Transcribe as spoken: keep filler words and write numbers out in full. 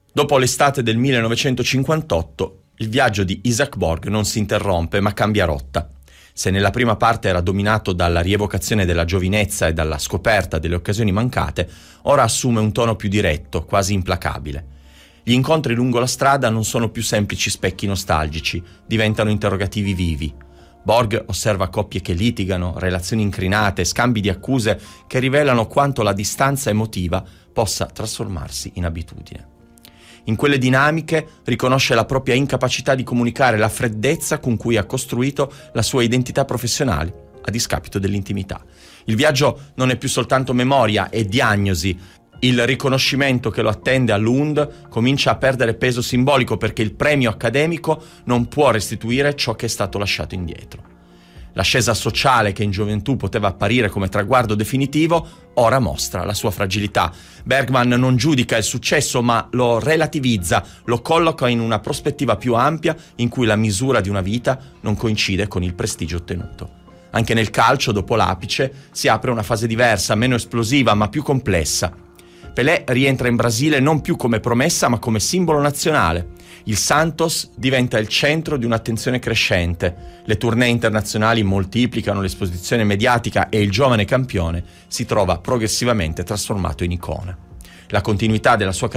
Dopo l'estate del millenovecentocinquantotto, il viaggio di Isaac Borg non si interrompe ma cambia rotta. Se nella prima parte era dominato dalla rievocazione della giovinezza e dalla scoperta delle occasioni mancate, ora assume un tono più diretto, quasi implacabile. Gli incontri lungo la strada non sono più semplici specchi nostalgici, diventano interrogativi vivi. Borg osserva coppie che litigano, relazioni incrinate, scambi di accuse che rivelano quanto la distanza emotiva possa trasformarsi in abitudine. In quelle dinamiche riconosce la propria incapacità di comunicare la freddezza con cui ha costruito la sua identità professionale, a discapito dell'intimità. Il viaggio non è più soltanto memoria, è diagnosi. Il riconoscimento che lo attende a Lund comincia a perdere peso simbolico perché il premio accademico non può restituire ciò che è stato lasciato indietro. L'ascesa sociale che in gioventù poteva apparire come traguardo definitivo ora mostra la sua fragilità. Bergman non giudica il successo ma lo relativizza, lo colloca in una prospettiva più ampia in cui la misura di una vita non coincide con il prestigio ottenuto. Anche nel calcio, dopo l'apice, si apre una fase diversa, meno esplosiva ma più complessa. Pelé rientra in Brasile non più come promessa ma come simbolo nazionale. Il Santos diventa il centro di un'attenzione crescente. Le tournée internazionali moltiplicano l'esposizione mediatica e il giovane campione si trova progressivamente trasformato in icona. La continuità della sua carriera